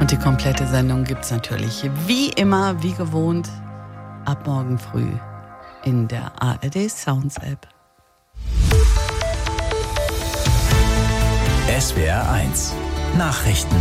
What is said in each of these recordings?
Und die komplette Sendung gibt's natürlich wie immer, wie gewohnt, ab morgen früh in der ARD Sounds App. SWR 1 Nachrichten.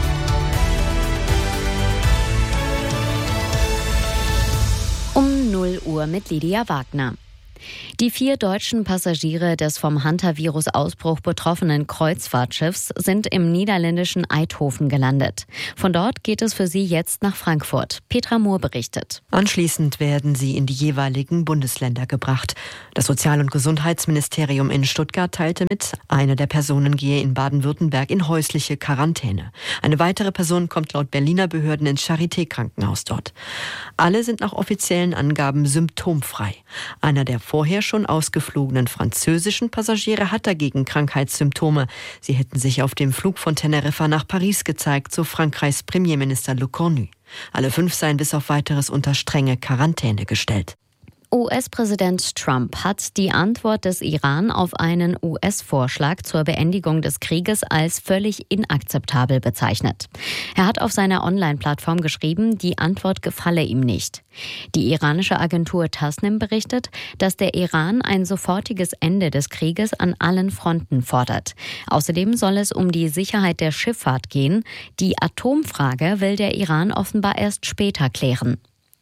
Um 0 Uhr mit Lydia Wagner. Die 4 deutschen Passagiere des vom Hantavirus-Ausbruch betroffenen Kreuzfahrtschiffs sind im niederländischen Eindhoven gelandet. Von dort geht es für sie jetzt nach Frankfurt. Petra Mohr berichtet. Anschließend werden sie in die jeweiligen Bundesländer gebracht. Das Sozial- und Gesundheitsministerium in Stuttgart teilte mit, eine der Personen gehe in Baden-Württemberg in häusliche Quarantäne. Eine weitere Person kommt laut Berliner Behörden ins Charité-Krankenhaus dort. Alle sind nach offiziellen Angaben symptomfrei. Einer der vorher schon ausgeflogenen französischen Passagiere hat dagegen Krankheitssymptome. Sie hätten sich auf dem Flug von Teneriffa nach Paris gezeigt, so Frankreichs Premierminister Le Cornu. Alle 5 seien bis auf Weiteres unter strenge Quarantäne gestellt. US-Präsident Trump hat die Antwort des Iran auf einen US-Vorschlag zur Beendigung des Krieges als völlig inakzeptabel bezeichnet. Er hat auf seiner Online-Plattform geschrieben, die Antwort gefalle ihm nicht. Die iranische Agentur Tasnim berichtet, dass der Iran ein sofortiges Ende des Krieges an allen Fronten fordert. Außerdem soll es um die Sicherheit der Schifffahrt gehen. Die Atomfrage will der Iran offenbar erst später klären.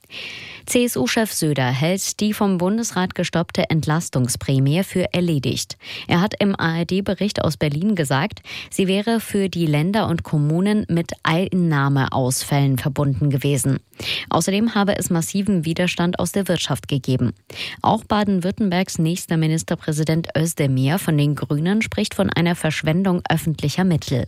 CSU-Chef Söder hält die vom Bundesrat gestoppte Entlastungsprämie für erledigt. Er hat im ARD-Bericht aus Berlin gesagt, sie wäre für die Länder und Kommunen mit Einnahmeausfällen verbunden gewesen. Außerdem habe es massiven Widerstand aus der Wirtschaft gegeben. Auch Baden-Württembergs nächster Ministerpräsident Özdemir von den Grünen spricht von einer Verschwendung öffentlicher Mittel.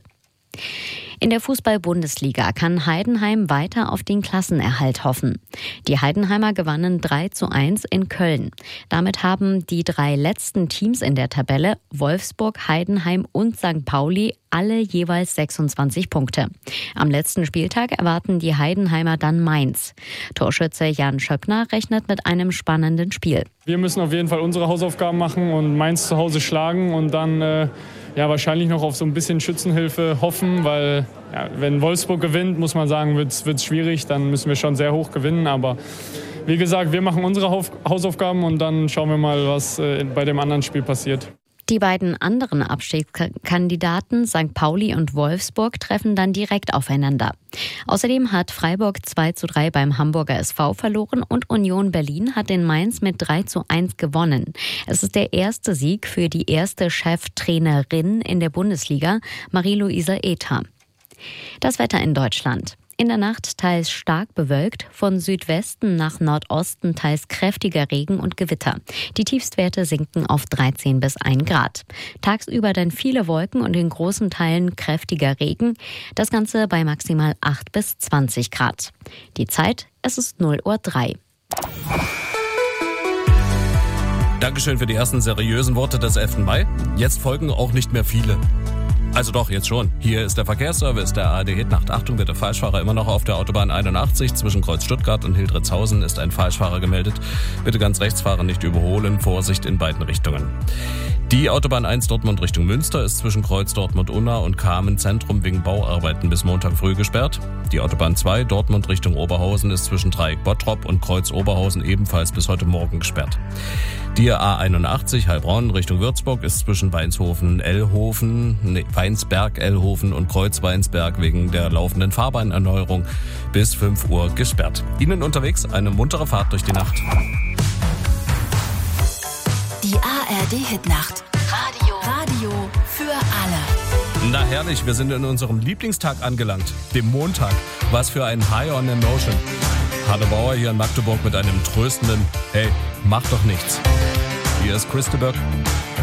In der Fußball-Bundesliga kann Heidenheim weiter auf den Klassenerhalt hoffen. Die Heidenheimer gewannen 3:1 in Köln. Damit haben die 3 letzten Teams in der Tabelle, Wolfsburg, Heidenheim und St. Pauli, alle jeweils 26 Punkte. Am letzten Spieltag erwarten die Heidenheimer dann Mainz. Torschütze Jan Schöppner rechnet mit einem spannenden Spiel. Wir müssen auf jeden Fall unsere Hausaufgaben machen und Mainz zu Hause schlagen und dann wahrscheinlich noch auf so ein bisschen Schützenhilfe hoffen, weil wenn Wolfsburg gewinnt, muss man sagen, wird's schwierig, dann müssen wir schon sehr hoch gewinnen, aber wie gesagt, wir machen unsere Hausaufgaben und dann schauen wir mal, was bei dem anderen Spiel passiert. Die beiden anderen Abstiegskandidaten, St. Pauli und Wolfsburg, treffen dann direkt aufeinander. Außerdem hat Freiburg 2:3 beim Hamburger SV verloren und Union Berlin hat in Mainz mit 3:1 gewonnen. Es ist der erste Sieg für die erste Cheftrainerin in der Bundesliga, Marie-Louise Ether. Das Wetter in Deutschland. In der Nacht teils stark bewölkt, von Südwesten nach Nordosten teils kräftiger Regen und Gewitter. Die Tiefstwerte sinken auf 13 bis 1 Grad. Tagsüber dann viele Wolken und in großen Teilen kräftiger Regen. Das Ganze bei maximal 8 bis 20 Grad. Die Zeit, es ist 0:03 Uhr. Dankeschön für die ersten seriösen Worte des 11. Mai. Jetzt folgen auch nicht mehr viele. Also doch, jetzt schon. Hier ist der Verkehrsservice der ARD Hitnacht. Achtung bitte, Falschfahrer immer noch auf der Autobahn 81. Zwischen Kreuz Stuttgart und Hildritzhausen ist ein Falschfahrer gemeldet. Bitte ganz rechts fahren, nicht überholen. Vorsicht in beiden Richtungen. Die Autobahn 1 Dortmund Richtung Münster ist zwischen Kreuz Dortmund-Unna und Kamen-Zentrum wegen Bauarbeiten bis Montag früh gesperrt. Die Autobahn 2 Dortmund Richtung Oberhausen ist zwischen Dreieck Bottrop und Kreuz Oberhausen ebenfalls bis heute Morgen gesperrt. Die A81 Heilbronn Richtung Würzburg ist zwischen Weinsberg-Ellhofen und Kreuz Weinsberg wegen der laufenden Fahrbahnerneuerung bis 5 Uhr gesperrt. Ihnen unterwegs eine muntere Fahrt durch die Nacht. Die ARD-Hitnacht. Radio für alle. Na herrlich, wir sind in unserem Lieblingstag angelangt, dem Montag. Was für ein High on Emotion. Hanne Bauer hier in Magdeburg mit einem tröstenden Hey, mach doch nichts. Hier ist Christa Burke.